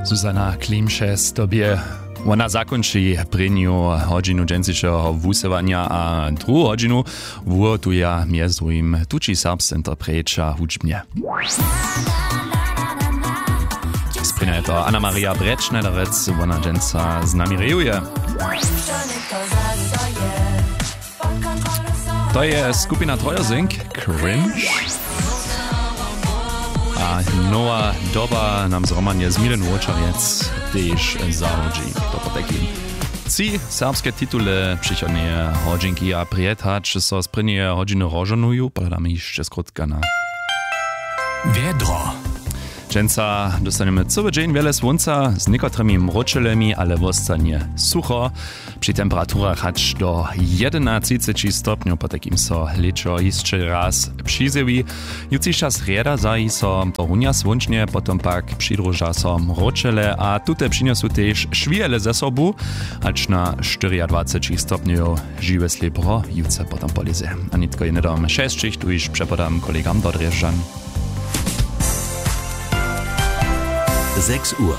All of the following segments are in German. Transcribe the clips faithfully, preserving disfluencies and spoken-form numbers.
Zuzana Klimšes tobie ona zakončí prvnú hodinu džencičeho vúsevania a druhú hodinu vôtuje miest druhým tučí serbs interpreča hudžbne. Sprina je to Anna Maria Brečnederec, ona dženca z nami rejuje. To je skupina Trojozink, Cringe. A nová doba nám zromanie z Milen Łoczariec też zahodzi. To potekým. Ci serbské titule przychodnie hodzinki a prijetać so z prvnie hodiny rožonujú, predame ešte skrótka na Viedro. Dženca dostaneme celý deň veľa slunca s niektorými mročelemi, ale ostanie sucho. Pri temperatúrach až do jedenásť stopňov, potekým so lečo ešte raz přizeví. Jutriša srieda zají so to runia slunčne, potom pak přidruža so mročele a tute přinesú tiež šviele ze sobu, až na dvadsaťštyri stopňov živé sliebro juce potom polize. A nitko je nedom šesť, tu iš přepodám kolegám do Driežan. sechs Uhr.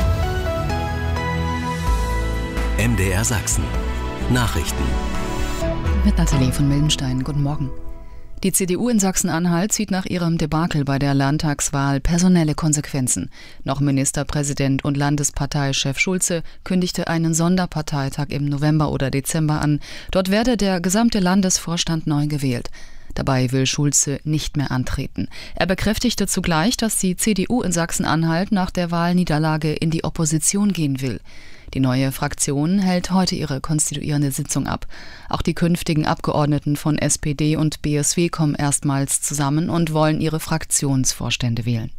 M D R Sachsen. Nachrichten. Mit Nathalie von Mildenstein. Guten Morgen. Die C D U in Sachsen-Anhalt zieht nach ihrem Debakel bei der Landtagswahl personelle Konsequenzen. Noch Ministerpräsident und Landesparteichef Schulze kündigte einen Sonderparteitag im November oder Dezember an. Dort werde der gesamte Landesvorstand neu gewählt. Dabei will Schulze nicht mehr antreten. Er bekräftigte zugleich, dass die C D U in Sachsen-Anhalt nach der Wahlniederlage in die Opposition gehen will. Die neue Fraktion hält heute ihre konstituierende Sitzung ab. Auch die künftigen Abgeordneten von S P D und B S W kommen erstmals zusammen und wollen ihre Fraktionsvorstände wählen.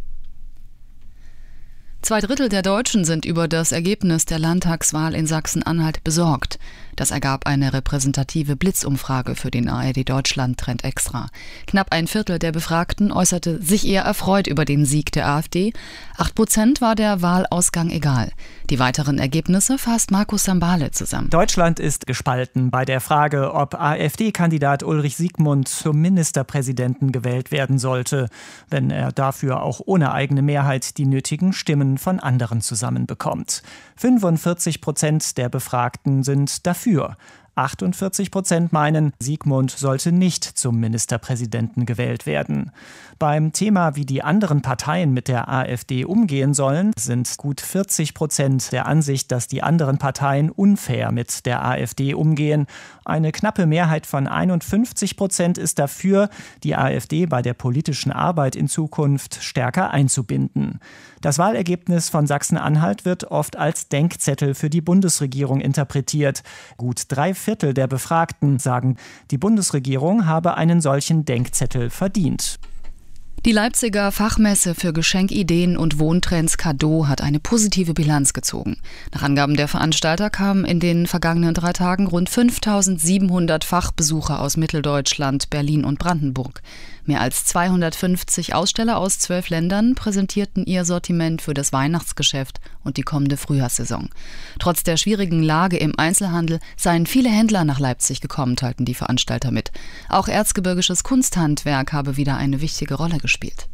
Zwei Drittel der Deutschen sind über das Ergebnis der Landtagswahl in Sachsen-Anhalt besorgt. Das ergab eine repräsentative Blitzumfrage für den A R D Deutschland Trend Extra. Knapp ein Viertel der Befragten äußerte sich eher erfreut über den Sieg der AfD. Acht Prozent war der Wahlausgang egal. Die weiteren Ergebnisse fasst Markus Sambale zusammen. Deutschland ist gespalten bei der Frage, ob AfD-Kandidat Ulrich Siegmund zum Ministerpräsidenten gewählt werden sollte, wenn er dafür auch ohne eigene Mehrheit die nötigen Stimmen von anderen zusammenbekommt. fünfundvierzig Prozent der Befragten sind dafür. achtundvierzig Prozent meinen, Siegmund sollte nicht zum Ministerpräsidenten gewählt werden. Beim Thema, wie die anderen Parteien mit der AfD umgehen sollen, sind gut vierzig Prozent der Ansicht, dass die anderen Parteien unfair mit der AfD umgehen. Eine knappe Mehrheit von einundfünfzig Prozent ist dafür, die AfD bei der politischen Arbeit in Zukunft stärker einzubinden. Das Wahlergebnis von Sachsen-Anhalt wird oft als Denkzettel für die Bundesregierung interpretiert. Gut drei Viertel der Befragten sagen, die Bundesregierung habe einen solchen Denkzettel verdient. Die Leipziger Fachmesse für Geschenkideen und Wohntrends Cadeau hat eine positive Bilanz gezogen. Nach Angaben der Veranstalter kamen in den vergangenen drei Tagen rund fünftausendsiebenhundert Fachbesucher aus Mitteldeutschland, Berlin und Brandenburg. Mehr als zweihundertfünfzig Aussteller aus zwölf Ländern präsentierten ihr Sortiment für das Weihnachtsgeschäft und die kommende Frühjahrssaison. Trotz der schwierigen Lage im Einzelhandel seien viele Händler nach Leipzig gekommen, teilten die Veranstalter mit. Auch erzgebirgisches Kunsthandwerk habe wieder eine wichtige Rolle gespielt.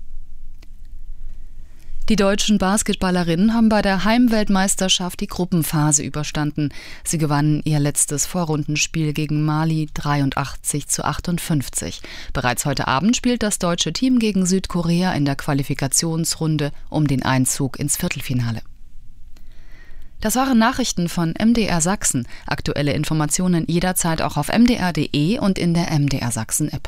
Die deutschen Basketballerinnen haben bei der Heimweltmeisterschaft die Gruppenphase überstanden. Sie gewannen ihr letztes Vorrundenspiel gegen Mali dreiundachtzig zu achtundfünfzig. Bereits heute Abend spielt das deutsche Team gegen Südkorea in der Qualifikationsrunde um den Einzug ins Viertelfinale. Das waren Nachrichten von M D R Sachsen. Aktuelle Informationen jederzeit auch auf m d r punkt d e und in der M D R Sachsen App.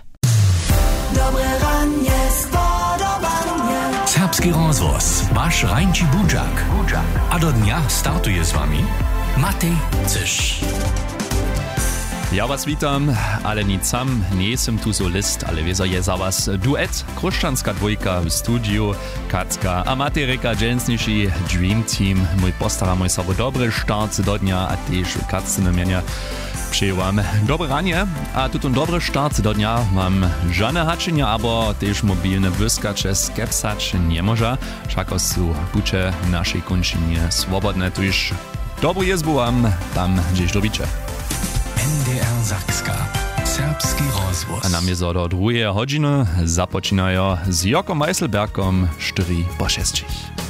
Serbski rozhlas, váš Rajnči Budžak. A do dňa startuje s vami Matej Ciš. Ja was witam, ale nic sam, nie jestem tu solist, ale wieso je za was duet, kruszczanska dwójka w studiu, Kacka a Matejka Dżensniši, Dream Team, mój postaramy sobie dobry start do dnia, a też Katce na mienia. Přeju vám dobré ranie a tutun dobry start do dnia vám žane hačenia, abo też mobilne wyskacze skepsać nie może, však su buče naszej končinie swobodne, tu już dobrú jezbu vám tam gdzieś dobicie. M D R Sakska. Serbski rozhlas. A nam je za do druhej hodiny započínajo s Jokom Weisselbergom štyri po šesť.